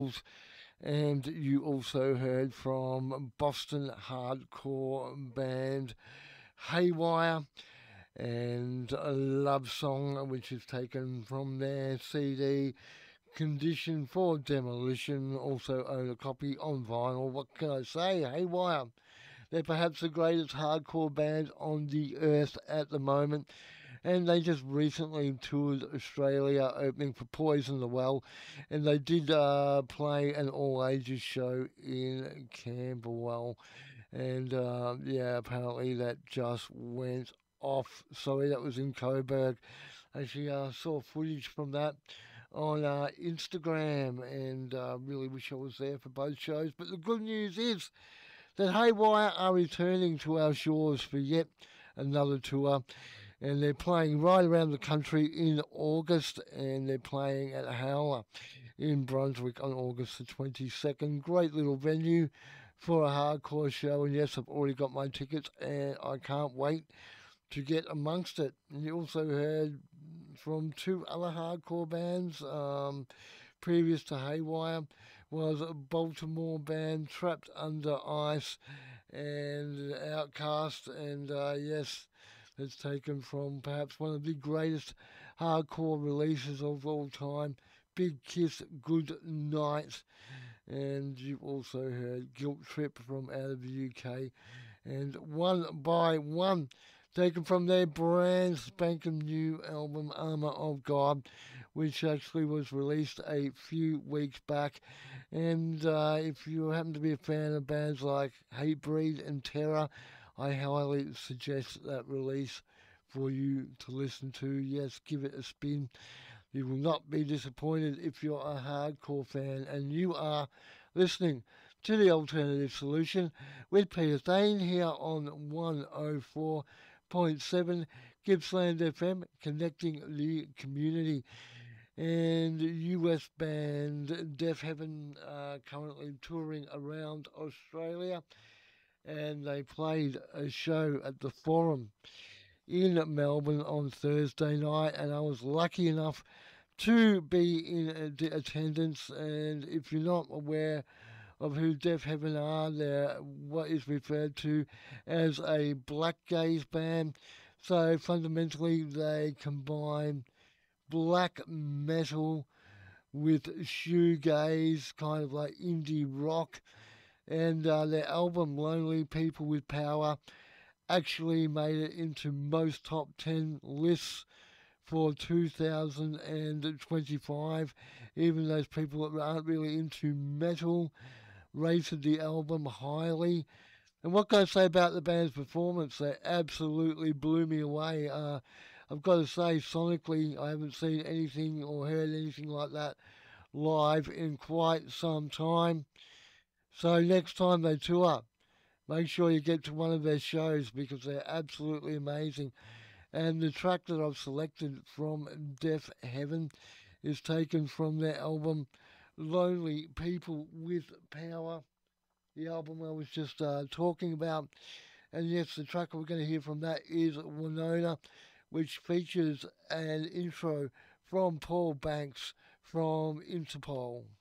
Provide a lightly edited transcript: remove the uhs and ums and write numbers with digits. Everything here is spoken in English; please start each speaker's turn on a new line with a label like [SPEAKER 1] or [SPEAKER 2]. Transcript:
[SPEAKER 1] And you also heard from Boston hardcore band Haywire and a love song which is taken from their CD Condition for Demolition. Also own a copy on vinyl. What can I say? Haywire. They're perhaps the greatest hardcore band on the earth at the moment. And they just recently toured Australia, opening for Poison the Well, and they did play an all ages show in Camberwell, and yeah, apparently that just went off. Sorry, that was in Coburg. Actually, saw footage from that on Instagram, and really wish I was there for both shows. But the good news is that Haywire are returning to our shores for yet another tour, and they're playing right around the country in August, and they're playing at Howler in Brunswick on August the 22nd. Great little venue for a hardcore show, and yes, I've already got my tickets, and I can't wait to get amongst it. And you also heard from two other hardcore bands previous to Haywire was a Baltimore band Trapped Under Ice and Outcast, and yes, it's taken from perhaps one of the greatest hardcore releases of all time, Big Kiss Good Night. And you've also heard Guilt Trip from out of the UK, and One by One, taken from their brand spanking new album Armour of God, which actually was released a few weeks back. And if you happen to be a fan of bands like Hatebreed and Terror, I highly suggest that release for you to listen to. Yes, give it a spin. You will not be disappointed if you're a hardcore fan, and you are listening to The Alternative Solution with Peter Thane here on 104.7 Gippsland FM, connecting the community. And US band Deaf Heaven are currently touring around Australia, and they played a show at the Forum in Melbourne on Thursday night, and I was lucky enough to be in attendance. And if you're not aware of who Deaf Heaven are, they're what is referred to as a black gaze band. So fundamentally, they combine black metal with shoegaze, kind of like indie rock. And their album Lonely People with Power actually made it into most top 10 lists for 2025. Even those people that aren't really into metal rated the album highly. And what can I say about the band's performance? They absolutely blew me away. I've got to say, sonically, I haven't seen anything or heard anything like that live in quite some time. So next time they tour, make sure you get to one of their shows because they're absolutely amazing. And the track that I've selected from Deaf Heaven is taken from their album Lonely People with Power, the album I was just talking about. And yes, the track we're going to hear from that is Winona, which features an intro from Paul Banks from Interpol.